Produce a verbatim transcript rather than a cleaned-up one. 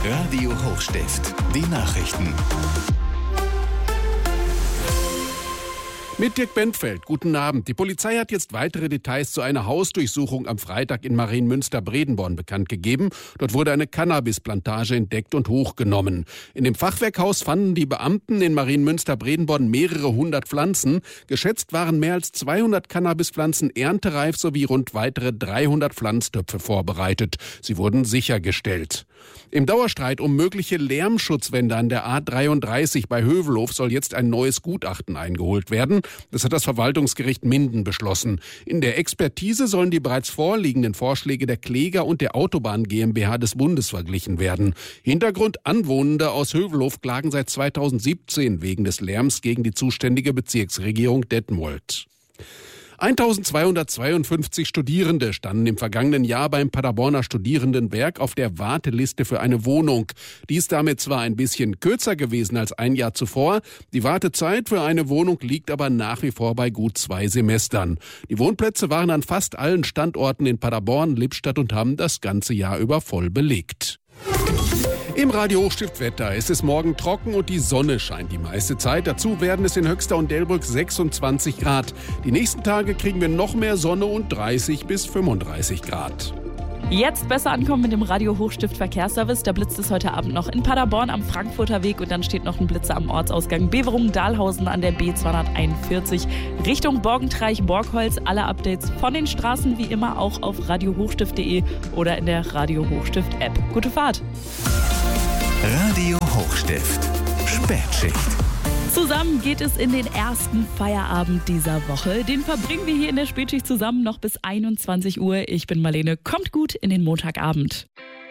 Radio Hochstift, die Nachrichten. Mit Dirk Benfeld, guten Abend. Die Polizei hat jetzt weitere Details zu einer Hausdurchsuchung am Freitag in Marienmünster-Bredenborn bekannt gegeben. Dort wurde eine Cannabisplantage entdeckt und hochgenommen. In dem Fachwerkhaus fanden die Beamten in Marienmünster-Bredenborn mehrere hundert Pflanzen. Geschätzt waren mehr als zweihundert Cannabispflanzen erntereif sowie rund weitere dreihundert Pflanztöpfe vorbereitet. Sie wurden sichergestellt. Im Dauerstreit um mögliche Lärmschutzwände an der A dreiunddreißig bei Hövelhof soll jetzt ein neues Gutachten eingeholt werden. Das hat das Verwaltungsgericht Minden beschlossen. In der Expertise sollen die bereits vorliegenden Vorschläge der Kläger und der Autobahn GmbH des Bundes verglichen werden. Hintergrund: Anwohnende aus Hövelhof klagen seit zweitausendsiebzehn wegen des Lärms gegen die zuständige Bezirksregierung Detmold. eintausendzweihundertzweiundfünfzig Studierende standen im vergangenen Jahr beim Paderborner Studierendenwerk auf der Warteliste für eine Wohnung. Die ist damit zwar ein bisschen kürzer gewesen als ein Jahr zuvor, die Wartezeit für eine Wohnung liegt aber nach wie vor bei gut zwei Semestern. Die Wohnplätze waren an fast allen Standorten in Paderborn, Lippstadt und Hamm das ganze Jahr über voll belegt. Im Radio Hochstift Wetter ist es morgen trocken und die Sonne scheint die meiste Zeit. Dazu werden es in Höxter und Delbrück sechsundzwanzig Grad. Die nächsten Tage kriegen wir noch mehr Sonne und dreißig bis fünfunddreißig Grad. Jetzt besser ankommen mit dem Radio Hochstift Verkehrsservice. Da blitzt es heute Abend noch in Paderborn am Frankfurter Weg und dann steht noch ein Blitzer am Ortsausgang Beverungen-Dahlhausen an der B zweihunderteinundvierzig Richtung Borgentreich-Borgholz. Alle Updates von den Straßen wie immer auch auf radio hochstift punkt de oder in der Radio Hochstift App. Gute Fahrt! Radio Hochstift, Spätschicht. Zusammen geht es in den ersten Feierabend dieser Woche. Den verbringen wir hier in der Spätschicht zusammen noch bis einundzwanzig Uhr. Ich bin Marlene. Kommt gut in den Montagabend.